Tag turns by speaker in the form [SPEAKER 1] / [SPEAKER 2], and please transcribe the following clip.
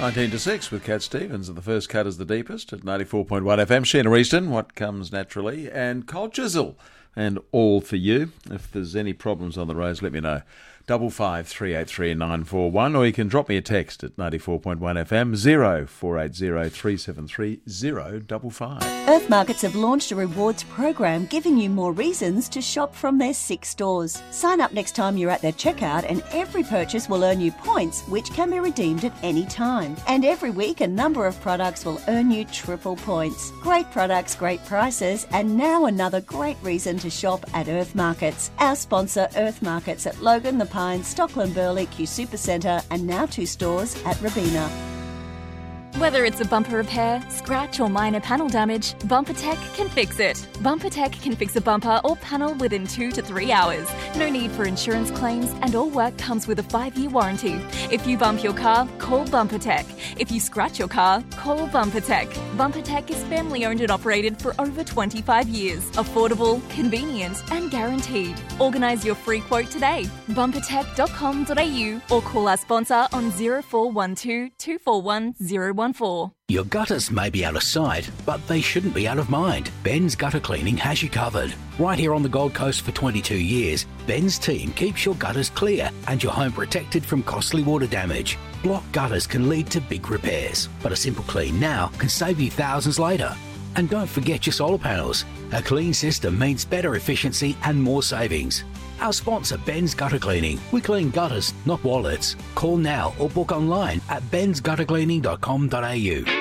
[SPEAKER 1] 19 to 6 with Cat Stevens, and the first cut is the deepest at 94.1 FM. Sheena Easton, What Comes Naturally, and Cold Chisel, and All For You. If there's any problems on the roads, let me know. 55 383 941, or you can drop me a text at 94.1 FM 0480 373 055.
[SPEAKER 2] Earth Markets have launched a rewards program giving you more reasons to shop from their 6 stores. Sign up next time you're at their checkout and every purchase will earn you points which can be redeemed at any time. And every week a number of products will earn you triple points. Great products, great prices, and now another great reason to shop at Earth Markets. Our sponsor Earth Markets at Logan, The Pines, Stockland Burley, Q Supercentre, and now 2 stores at Robina.
[SPEAKER 3] Whether it's a bumper repair, scratch or minor panel damage, BumperTech can fix it. BumperTech can fix a bumper or panel within 2 to 3 hours. No need for insurance claims and all work comes with a 5-year warranty. If you bump your car, call BumperTech. If you scratch your car, call BumperTech. BumperTech is family owned and operated for over 25 years. Affordable, convenient and guaranteed. Organise your free quote today. Bumpertech.com.au or call our sponsor on 0412 241 014.
[SPEAKER 4] Your gutters may be out of sight, but they shouldn't be out of mind. Ben's Gutter Cleaning has you covered. Right here on the Gold Coast for 22 years, Ben's team keeps your gutters clear and your home protected from costly water damage. Blocked gutters can lead to big repairs, but a simple clean now can save you thousands later. And don't forget your solar panels. A clean system means better efficiency and more savings. Our sponsor, Ben's Gutter Cleaning. We clean gutters, not wallets. Call now or book online at bensguttercleaning.com.au.